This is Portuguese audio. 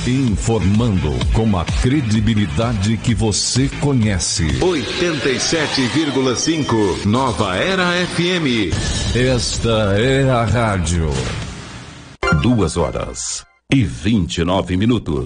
Informando com a credibilidade que você conhece. 87,5 Nova Era FM. Esta é a rádio. 2h29.